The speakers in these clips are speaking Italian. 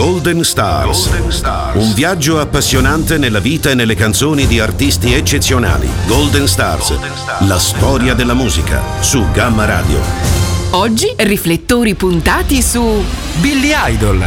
Golden Stars. Un viaggio appassionante nella vita e nelle canzoni di artisti eccezionali. Golden Stars, la storia della musica, su Gamma Radio. Oggi riflettori puntati su Billy Idol.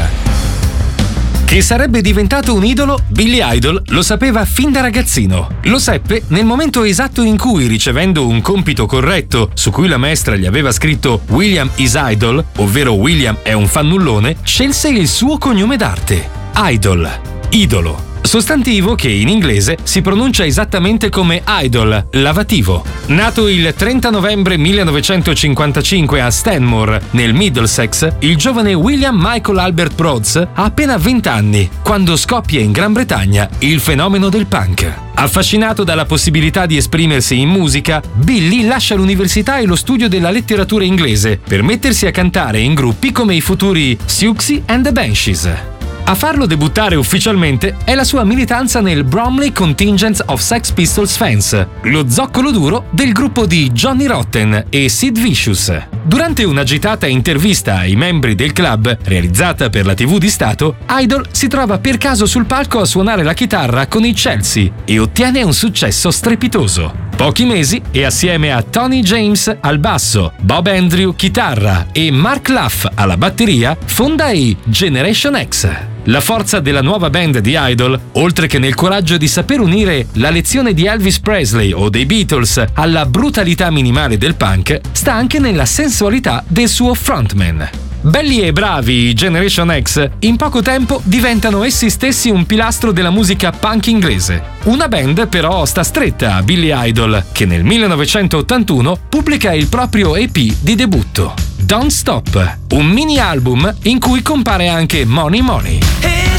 Che sarebbe diventato un idolo, Billy Idol lo sapeva fin da ragazzino. Lo seppe nel momento esatto in cui, ricevendo un compito corretto su cui la maestra gli aveva scritto William is Idol, ovvero William è un fannullone, scelse il suo cognome d'arte, Idol, idolo. Sostantivo che in inglese si pronuncia esattamente come idol, lavativo. Nato il 30 novembre 1955 a Stanmore, nel Middlesex, il giovane William Michael Albert Broads ha appena 20 anni, quando scoppia in Gran Bretagna il fenomeno del punk. Affascinato dalla possibilità di esprimersi in musica, Billy lascia l'università e lo studio della letteratura inglese per mettersi a cantare in gruppi come i futuri Siouxsie and the Banshees. A farlo debuttare ufficialmente è la sua militanza nel Bromley Contingent of Sex Pistols Fans, lo zoccolo duro del gruppo di Johnny Rotten e Sid Vicious. Durante un'agitata intervista ai membri del club, realizzata per la TV di Stato, Idol si trova per caso sul palco a suonare la chitarra con i Chelsea e ottiene un successo strepitoso. Pochi mesi e assieme a Tony James al basso, Bob Andrew chitarra e Mark Luff alla batteria, fonda i Generation X. La forza della nuova band di Idol, oltre che nel coraggio di saper unire la lezione di Elvis Presley o dei Beatles alla brutalità minimale del punk, sta anche nella sensualità del suo frontman. Belli e bravi, i Generation X in poco tempo diventano essi stessi un pilastro della musica punk inglese. Una band però sta stretta a Billy Idol, che nel 1981 pubblica il proprio EP di debutto, Don't Stop, un mini album in cui compare anche Money Money.